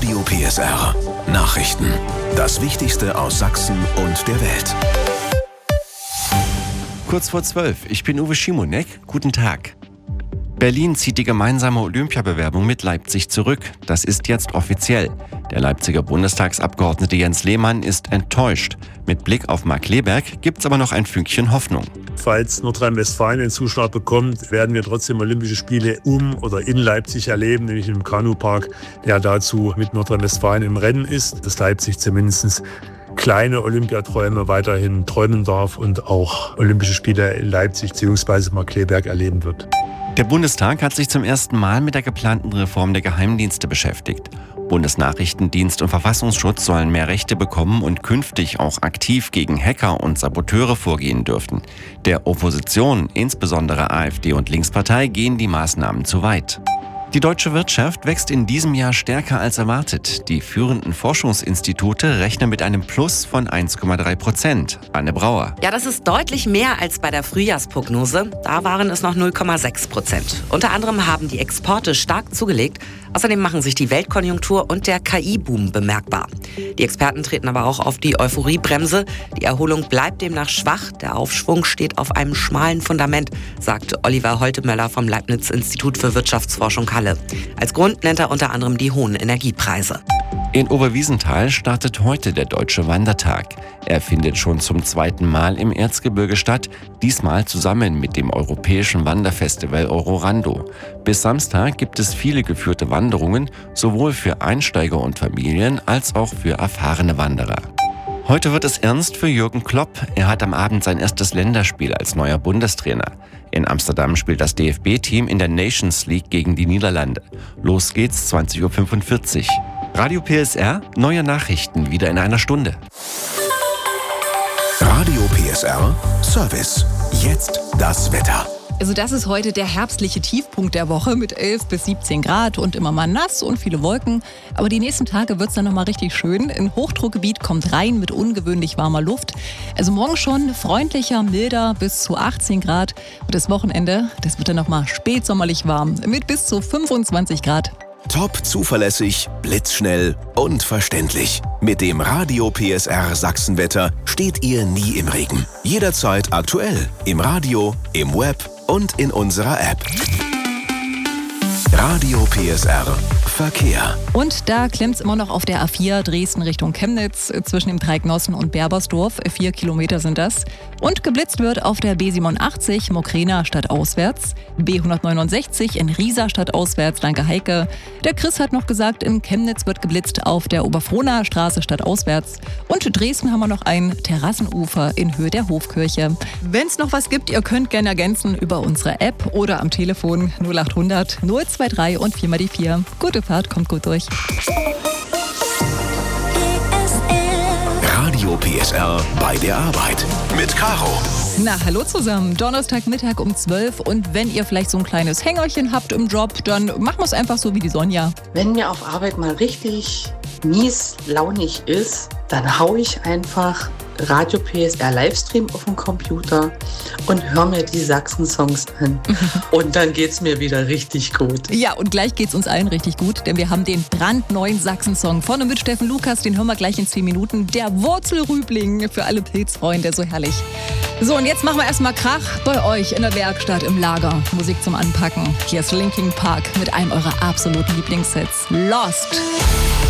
Radio PSR. Nachrichten. Das Wichtigste aus Sachsen und der Welt. Kurz vor 12. Ich bin Uwe Schimonek. Guten Tag. Berlin zieht die gemeinsame Olympiabewerbung mit Leipzig zurück. Das ist jetzt offiziell. Der Leipziger Bundestagsabgeordnete Jens Lehmann ist enttäuscht. Mit Blick auf Markkleeberg gibt's aber noch ein Fünkchen Hoffnung. Falls Nordrhein-Westfalen den Zuschlag bekommt, werden wir trotzdem Olympische Spiele oder in Leipzig erleben, nämlich im Kanupark, der dazu mit Nordrhein-Westfalen im Rennen ist, dass Leipzig zumindest kleine Olympiaträume weiterhin träumen darf und auch Olympische Spiele in Leipzig bzw. Markkleeberg erleben wird. Der Bundestag hat sich zum ersten Mal mit der geplanten Reform der Geheimdienste beschäftigt. Bundesnachrichtendienst und Verfassungsschutz sollen mehr Rechte bekommen und künftig auch aktiv gegen Hacker und Saboteure vorgehen dürften. Der Opposition, insbesondere AfD und Linkspartei, gehen die Maßnahmen zu weit. Die deutsche Wirtschaft wächst in diesem Jahr stärker als erwartet. Die führenden Forschungsinstitute rechnen mit einem Plus von 1,3%. Anne Brauer. Ja, das ist deutlich mehr als bei der Frühjahrsprognose. Da waren es noch 0,6%. Unter anderem haben die Exporte stark zugelegt. Außerdem machen sich die Weltkonjunktur und der KI-Boom bemerkbar. Die Experten treten aber auch auf die Euphoriebremse. Die Erholung bleibt demnach schwach. Der Aufschwung steht auf einem schmalen Fundament, sagt Oliver Holtemöller vom Leibniz-Institut für Wirtschaftsforschung Halle. Als Grund nennt er unter anderem die hohen Energiepreise. In Oberwiesenthal startet heute der Deutsche Wandertag. Er findet schon zum 2. Mal im Erzgebirge statt, diesmal zusammen mit dem europäischen Wanderfestival Ororando. Bis Samstag gibt es viele geführte Wanderungen, sowohl für Einsteiger und Familien als auch für erfahrene Wanderer. Heute wird es ernst für Jürgen Klopp. Er hat am Abend sein erstes Länderspiel als neuer Bundestrainer. In Amsterdam spielt das DFB-Team in der Nations League gegen die Niederlande. Los geht's, 20.45 Uhr. Radio PSR, neue Nachrichten wieder in einer Stunde. Radio PSR Service. Jetzt das Wetter. Also das ist heute der herbstliche Tiefpunkt der Woche mit 11 bis 17 Grad und immer mal nass und viele Wolken. Aber die nächsten Tage wird es dann nochmal richtig schön. Ein Hochdruckgebiet kommt rein mit ungewöhnlich warmer Luft. Also morgen schon freundlicher, milder bis zu 18 Grad. Und das Wochenende, das wird dann nochmal spätsommerlich warm mit bis zu 25 Grad. Top zuverlässig, blitzschnell und verständlich. Mit dem Radio PSR Sachsenwetter steht ihr nie im Regen. Jederzeit aktuell. Im Radio, im Web und in unserer App. Radio PSR Verkehr. Und da klemmt es immer noch auf der A4 Dresden Richtung Chemnitz zwischen dem Dreieck Nossen und Berbersdorf. 4 Kilometer sind das. Und geblitzt wird auf der B87 Mokrena stadtauswärts, B169 in Riesa stadtauswärts, danke Heike. Der Chris hat noch gesagt, in Chemnitz wird geblitzt auf der Oberfrohnaer Straße stadtauswärts. Und in Dresden haben wir noch ein Terrassenufer in Höhe der Hofkirche. Wenn es noch was gibt, ihr könnt gerne ergänzen über unsere App oder am Telefon 0800 023 und 4 mal die 4. Gute Fahrt, kommt gut durch. Radio PSR bei der Arbeit mit Caro. Na, hallo zusammen. Donnerstagmittag um 12 und wenn ihr vielleicht so ein kleines Hängerchen habt im Job, dann machen wir es einfach so wie die Sonja. Wenn mir auf Arbeit mal richtig mies launig ist, dann hau ich einfach Radio PSR Livestream auf dem Computer und höre mir die Sachsen-Songs an. Und dann geht's mir wieder richtig gut. Ja, und gleich geht's uns allen richtig gut, denn wir haben den brandneuen Sachsen-Song von und mit Steffen Lukas, den hören wir gleich in 10 Minuten. Der Wurzelrübling für alle Pilzfreunde, so herrlich. So, und jetzt machen wir erstmal Krach bei euch in der Werkstatt im Lager. Musik zum Anpacken. Hier ist Linkin Park mit einem eurer absoluten Lieblingssets. Lost.